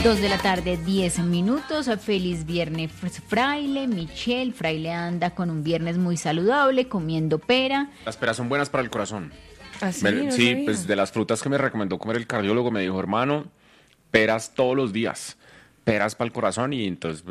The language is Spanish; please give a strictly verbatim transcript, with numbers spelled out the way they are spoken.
Dos de la tarde, diez minutos. Feliz viernes, Fraile. Michelle, Fraile anda con un viernes muy saludable, comiendo pera. Las peras son buenas para el corazón. ¿Ah, sí? Me- No sí, sabía. pues de las frutas que me recomendó comer el cardiólogo, me dijo, hermano, peras todos los días, peras para el corazón, y entonces pues,